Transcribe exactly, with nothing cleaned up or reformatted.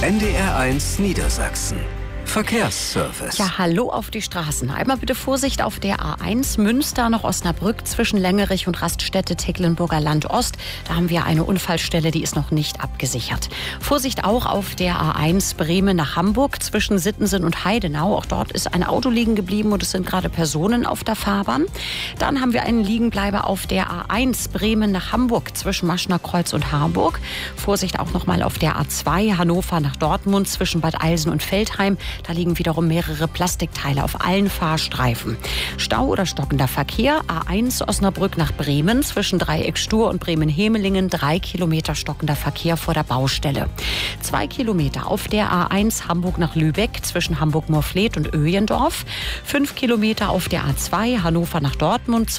N D R eins Niedersachsen. Verkehrsservice. Ja, hallo auf die Straßen. Einmal bitte Vorsicht auf der A eins Münster nach Osnabrück zwischen Längerich und Raststätte Tecklenburger Land Ost. Da haben wir eine Unfallstelle, die ist noch nicht abgesichert. Vorsicht auch auf der A eins Bremen nach Hamburg zwischen Sittensen und Heidenau. Auch dort ist ein Auto liegen geblieben und es sind gerade Personen auf der Fahrbahn. Dann haben wir einen Liegenbleiber auf der A eins Bremen nach Hamburg zwischen Maschnerkreuz und Harburg. Vorsicht auch noch mal auf der A zwei Hannover nach Dortmund zwischen Bad Eilsen und Feldheim. Da liegen wiederum mehrere Plastikteile auf allen Fahrstreifen. Stau oder stockender Verkehr. A eins Osnabrück nach Bremen zwischen Dreieck Stur und Bremen-Hemelingen. Drei Kilometer stockender Verkehr vor der Baustelle. Zwei Kilometer auf der A eins Hamburg nach Lübeck zwischen Hamburg-Morfleet und Öjendorf. Fünf Kilometer auf der A zwei Hannover nach Dortmund